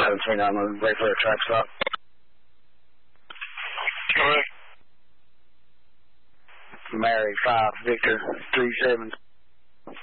17, I'm going to wait for a track stop. All right. Mary 5, Victor 37.